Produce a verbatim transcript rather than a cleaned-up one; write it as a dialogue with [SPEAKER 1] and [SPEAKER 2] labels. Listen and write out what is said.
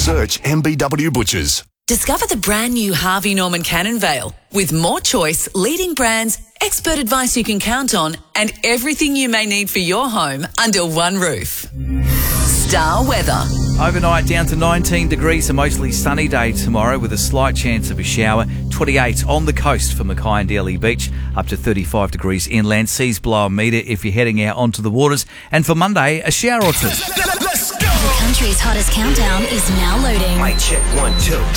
[SPEAKER 1] Search M B W Butchers.
[SPEAKER 2] Discover the brand new Harvey Norman Cannon Vale with more choice, leading brands, expert advice you can count on, and everything you may need for your home under one roof. Star weather.
[SPEAKER 3] Overnight down to nineteen degrees, a mostly sunny day tomorrow with a slight chance of a shower. twenty-eight on the coast for Mackay and Daly Beach, up to thirty-five degrees inland. Seas below a metre if you're heading out onto the waters. And for Monday, a shower or two.
[SPEAKER 4] The country's hottest countdown is now loading.
[SPEAKER 5] Mic check, one, two.